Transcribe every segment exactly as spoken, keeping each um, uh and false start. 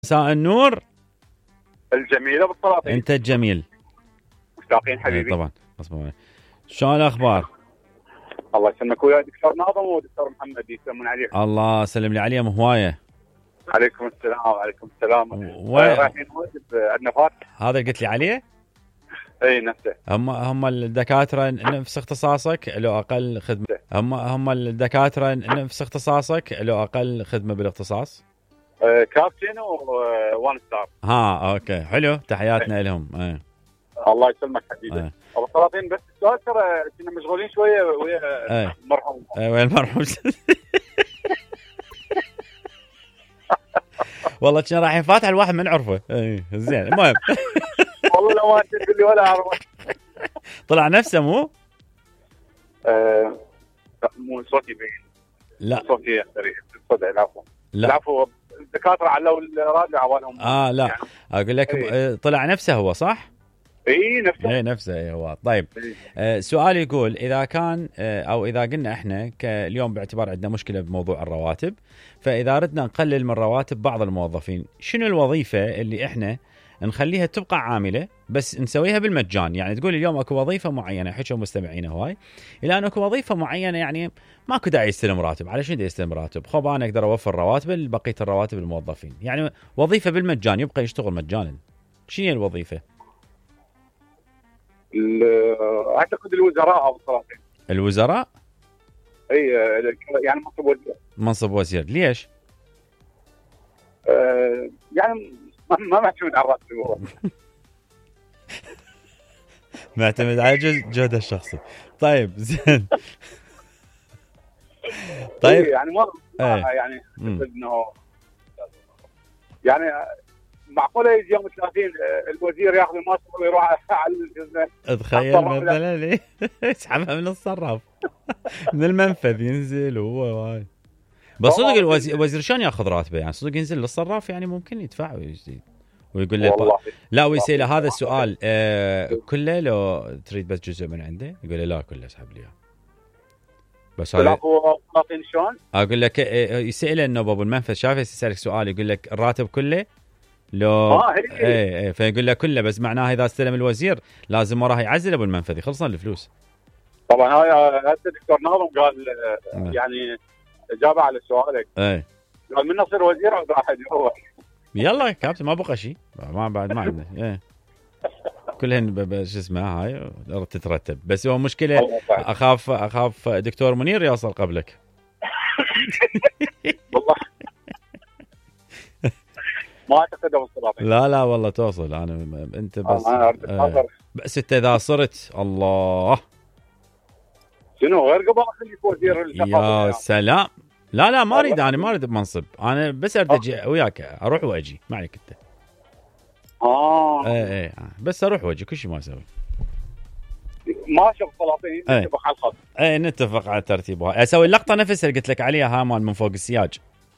مساء النور. الجميلة بالسلاطين. انت الجميل. مشتاقين حبيبي. طبعا مصبوح. شلون الاخبار؟ الله يسلمك ويا دكتور ناظم ودكتور محمد يسلمون عليك. الله سلم لي عليهم هوايه. عليكم السلام وعليكم السلام. و... رايحين واجب عندنا فاتح. هذا قلت لي عليه؟ اي نفسه. هم هم الدكاتره نفس اختصاصك لو اقل خدمه؟ هم هم الدكاتره نفس اختصاصك لو اقل خدمه بالاختصاص؟ آه كابتن ووان ستار. ها اوكي حلو، تحياتنا أي. لهم. اي الله يسلمك حبيبي. ابو السلاطين بس السؤال ترى كنا مشغولين شويه ويا المرحوم. اي وين المرحوم؟ والله كنا رايحين فاتح الواحد ما نعرفه. اي زين المهم. والله لو ما تقول لي ولا اعرف. طلع نفسه مو؟ آه مو صوتي بين. لا صوتي يختلف. صدق العفو. لا العفو. الدكاتره علوا الراديو عوالهم. اه لا يعني. اقول لك ايه. طلع نفسه هو صح؟ اي نفسه. اي نفسه اي هو. طيب آه سؤال يقول اذا كان آه او اذا قلنا احنا اليوم باعتبار عندنا مشكله بموضوع الرواتب، فاذا ردنا نقلل من رواتب بعض الموظفين، شنو الوظيفه اللي احنا نخليها تبقى عامله بس نسويها بالمجان؟ يعني تقول اليوم اكو وظيفه معينه، حكوا مستمعين هواي الى ان اكو وظيفه معينه يعني ماكو داعي يستلم راتب. على شنو يستلم راتب؟ خب انا اقدر اوفر رواتب بقيه الرواتب الموظفين، يعني وظيفه بالمجان يبقى يشتغل مجانا. شنو هي الوظيفه؟ اعتقد الوزراء او السلاطين. الوزراء؟ اي يعني منصب وزير. منصب وزير ليش؟ أه يعني ما معتمد على الراتب. معتمد على جهده الشخصي. طيب زين. طيب يعني ما يعني انه يعني معقوله يجي يوم ثلاثين الوزير ياخذ المصرف ويروح على الجزء. تخيل مثلا ليه يسحبها من الصراف من المنفذ ينزل هو واي. بس صدق الوزير الوزير شلون ياخذ راتبه؟ يعني صدق ينزل للصراف يعني ممكن يدفع ويزيد ويقول له لا ويسأله هذا السؤال آه كله لو تريد بس جزء من عنده؟ يقول له لا كله اسحب لي بس هذا شلون اقول لك يسأله انه ابو المنفذ شايف يسألك سؤال يقول لك الراتب كله لو اه اي اي فيقول له كله بس معناه اذا استلم الوزير لازم وراه يعزل ابو المنفذ يخلصن الفلوس. طبعا هاي الدكتور ناظم قال آه. يعني اجابه على سؤالك. اي قال من يصير وزير او راح هو يلا كابتن ما بقى شيء ما بعد ما عندنا ايه كلهن شو اسمه هاي تترتب. بس هو مشكله اخاف اخاف دكتور منير يوصل قبلك. والله ما اعتقد ابو السلاطين. لا لا والله توصل. انا انت بس آه. بس انت اذا صرت الله شنو غير قبل اخليك وزير الثقافه يا سلام. لا لا ما اريد انا ما اريد بمنصب، انا بس اريد اجي وياك اروح واجي ما عليك انت. اه اي اي بس اروح واجي كل شيء ما اسوي. ماشي ابو السلاطين نتفق على الخط. اي نتفق على الترتيب. اسوي اللقطه نفسها اللي قلت لك عليها هامان من فوق السياج.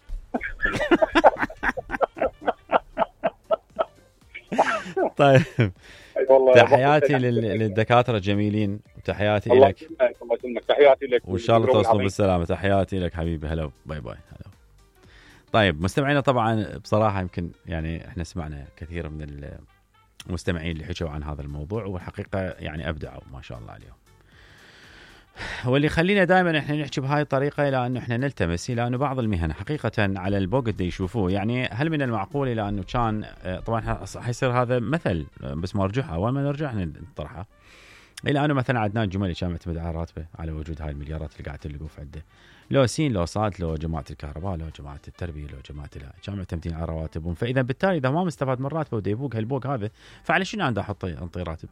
طيب تحياتي للدكاتره الجميلين وتحياتي الله لك. الله يسلمك. تحياتي لك وان شاء الله توصلوا بالسلامه. تحياتي لك حبيبي. هلا باي باي. هلا. طيب مستمعينا طبعا بصراحه يمكن يعني احنا سمعنا كثير من المستمعين اللي حكوا عن هذا الموضوع والحقيقه يعني ابدعوا ما شاء الله عليهم. واللي خلينا دائما احنا نحكي بهاي الطريقه الى انه احنا نلتمس الى انه بعض المهن حقيقه على البوقت دي يشوفوه. يعني هل من المعقول الى انه كان طبعا حيصير هذا مثل بس مرجوحه اول ما نرجع احنا نطرحها الى انه مثلا عدنان جمالي كان معتمد على راتبه على وجود هاي المليارات اللي قاعد تلقوا في عده، لو سين لو صاد لو جماعه الكهرباء لو جماعه التربيه لو جماعه الهاي كانوا معتمدين على رواتبهم. فاذا بالتالي اذا ما مستفاد من راتبه ودا يبوق هالبوق هذا فعلى شنو عنده احط انطي راتب؟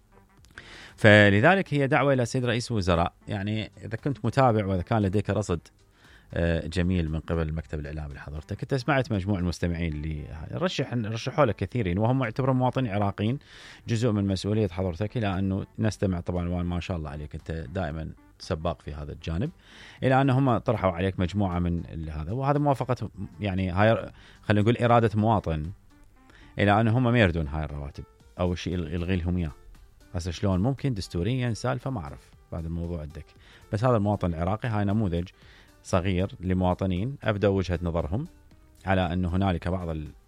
فلذلك هي دعوة إلى السيد رئيس الوزراء. يعني إذا كنت متابع وإذا كان لديك رصد جميل من قبل المكتب الإعلامي لحضرتك، أنت سمعت مجموع المستمعين اللي رشح رشحوا لك كثيرين وهم يعتبرون مواطنين عراقيين. جزء من مسؤولية حضرتك إلى أنه نستمع طبعا وان ما شاء الله عليك أنت دائما سباق في هذا الجانب، إلى أن هم طرحوا عليك مجموعة من هذا، وهذا موافقة يعني هاي خلينا نقول إرادة مواطن إلى أن هم ما يردون هاي الرواتب أو شيء يلغي لهم إياه. هسه شلون ممكن دستوريا سالفه ما اعرف بعد الموضوع عندك، بس هذا المواطن العراقي هاي نموذج صغير لمواطنين ابدوا وجهه نظرهم على انه هنالك بعض